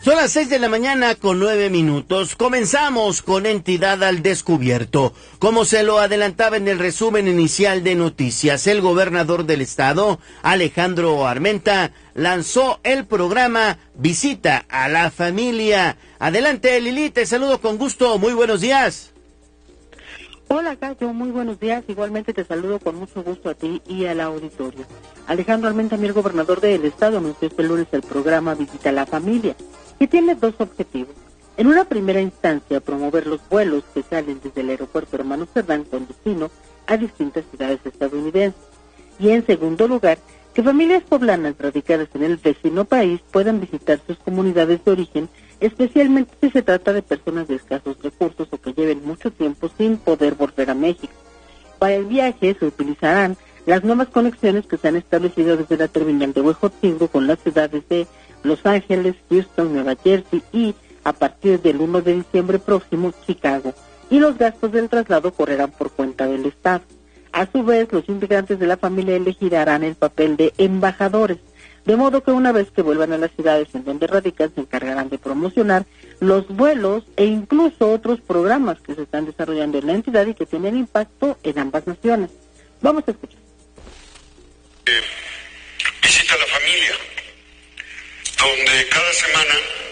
Son las 6 de la mañana con 9 minutos. Comenzamos con Entidad al Descubierto. Como se lo adelantaba en el resumen inicial de noticias, el gobernador del estado, Alejandro Armenta, lanzó el programa Visita a la Familia. Adelante, Lili, te saludo con gusto. Muy buenos días. Hola, Cayo, muy buenos días. Igualmente te saludo con mucho gusto a ti y al auditorio. Alejandro Armenta, el gobernador del estado, anunció este lunes el programa Visita a la Familia, que tiene dos objetivos. En una primera instancia, promover los vuelos que salen desde el aeropuerto Hermano Cerdán con destino a distintas ciudades estadounidenses. Y en segundo lugar, que familias poblanas radicadas en el vecino país puedan visitar sus comunidades de origen, especialmente si se trata de personas de escasos recursos o que lleven mucho tiempo sin poder volver a México. Para el viaje se utilizarán las nuevas conexiones que se han establecido desde la terminal de Huejotzingo con las ciudades de Los Ángeles, Houston, Nueva Jersey y, a partir del 1 de diciembre próximo, Chicago. Y los gastos del traslado correrán por cuenta del Estado. A su vez, los integrantes de la familia elegirán el papel de embajadores, de modo que una vez que vuelvan a las ciudades en donde radican, se encargarán de promocionar los vuelos e incluso otros programas que se están desarrollando en la entidad y que tienen impacto en ambas naciones. Vamos a escuchar. Visita a la Familia, donde cada semana